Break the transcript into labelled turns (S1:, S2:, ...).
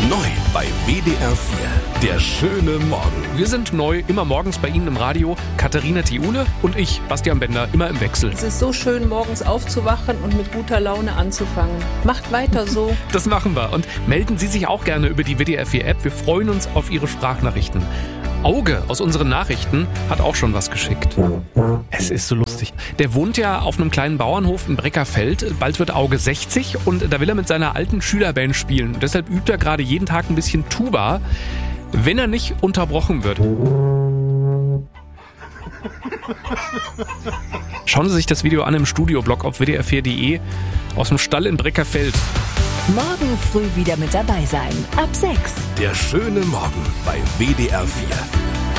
S1: Neu bei WDR 4. Der schöne Morgen.
S2: Wir sind neu, immer morgens bei Ihnen im Radio. Katharina Thiule und ich, Bastian Bender, immer im Wechsel.
S3: Es ist so schön, morgens aufzuwachen und mit guter Laune anzufangen. Macht weiter so.
S2: Das machen wir. Und melden Sie sich auch gerne über die WDR 4 App. Wir freuen uns auf Ihre Sprachnachrichten. Auge aus unseren Nachrichten hat auch schon was geschickt. Es ist so lustig. Der wohnt ja auf einem kleinen Bauernhof in Breckerfeld. Bald wird Auge 60 und da will er mit seiner alten Schülerband spielen. Und deshalb übt er gerade jeden Tag ein bisschen Tuba, wenn er nicht unterbrochen wird. Schauen Sie sich das Video an im Studioblog auf wdr4.de aus dem Stall in Breckerfeld.
S4: Morgen früh wieder mit dabei sein. Ab 6.
S1: Der schöne Morgen bei WDR 4.